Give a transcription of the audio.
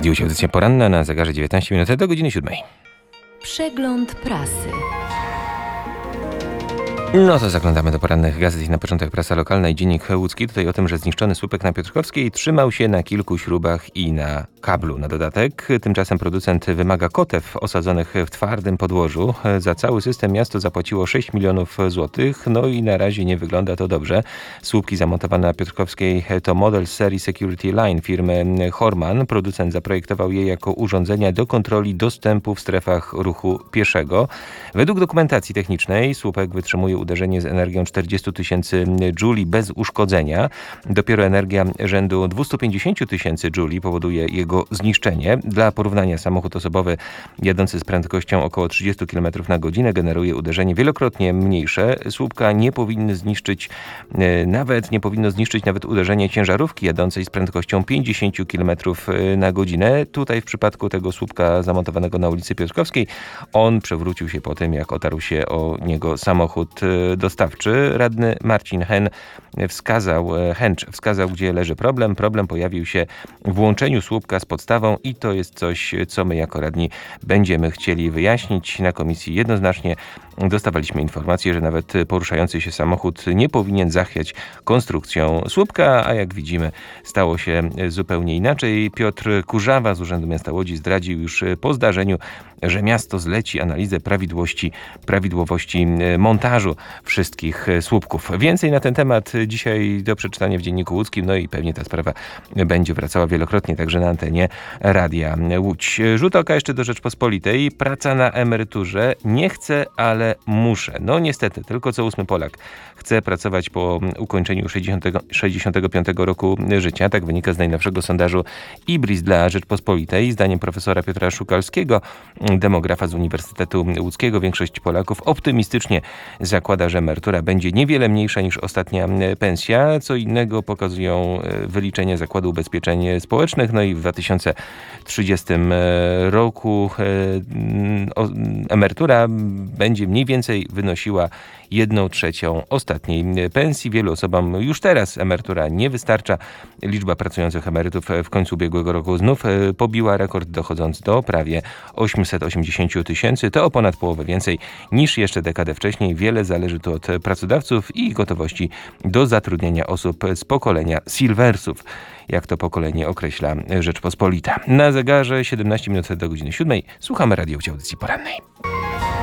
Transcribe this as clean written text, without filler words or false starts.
Radiu Audycja Poranna na zegarze 19 minut do godziny 7. Przegląd prasy. No to zaglądamy do porannych gazet i na początek prasa lokalna i Dziennik Łódzki. Tutaj o tym, że zniszczony słupek na Piotrkowskiej trzymał się na kilku śrubach i na kablu na dodatek. Tymczasem producent wymaga kotew osadzonych w twardym podłożu. Za cały system miasto zapłaciło 6 milionów złotych. No i na razie nie wygląda to dobrze. Słupki zamontowane na Piotrkowskiej to model z serii Security Line firmy Horman. Producent zaprojektował je jako urządzenia do kontroli dostępu w strefach ruchu pieszego. Według dokumentacji technicznej słupek wytrzymuje uderzenie z energią 40 tysięcy jouli bez uszkodzenia. Dopiero energia rzędu 250 tysięcy jouli powoduje jego zniszczenie. Dla porównania samochód osobowy jadący z prędkością około 30 km na godzinę generuje uderzenie wielokrotnie mniejsze. Słupka nie powinno zniszczyć nawet uderzenie ciężarówki jadącej z prędkością 50 km na godzinę. Tutaj w przypadku tego słupka zamontowanego na ulicy Piotrkowskiej, on przewrócił się po tym, jak otarł się o niego samochód dostawczy. Radny Marcin Hęcz wskazał, gdzie leży problem. Problem pojawił się w łączeniu słupka z podstawą i to jest coś, co my jako radni będziemy chcieli wyjaśnić. Na komisji jednoznacznie dostawaliśmy informację, że nawet poruszający się samochód nie powinien zachwiać konstrukcją słupka, a jak widzimy stało się zupełnie inaczej. Piotr Kurzawa z Urzędu Miasta Łodzi zdradził już po zdarzeniu, że miasto zleci analizę prawidłowości montażu wszystkich słupków. Więcej na ten temat dzisiaj do przeczytania w Dzienniku Łódzkim, no i pewnie ta sprawa będzie wracała wielokrotnie także na antenie Radia Łódź. Rzut oka jeszcze do Rzeczpospolitej. Praca na emeryturze. Nie chcę, ale muszę. No niestety, tylko co 8 Polak chce pracować po ukończeniu 65 roku życia. Tak wynika z najnowszego sondażu IBRIS dla Rzeczpospolitej. Zdaniem profesora Piotra Szukalskiego, demografa z Uniwersytetu Łódzkiego, większość Polaków optymistycznie zakłada, że emerytura będzie niewiele mniejsza niż ostatnia pensja. Co innego pokazują wyliczenia Zakładu Ubezpieczeń Społecznych. No i w 2030 roku emerytura będzie mniej więcej wynosiła 1/3 ostatniej pensji. Wielu osobom już teraz emerytura nie wystarcza. Liczba pracujących emerytów w końcu ubiegłego roku znów pobiła rekord, dochodząc do prawie 880 tysięcy. To o ponad połowę więcej niż jeszcze dekadę wcześniej. Wiele zależy tu od pracodawców i ich gotowości do zatrudnienia osób z pokolenia Silversów, jak to pokolenie określa Rzeczpospolita. Na zegarze 17 minut do godziny 7. Słuchamy Radio Audycji Porannej.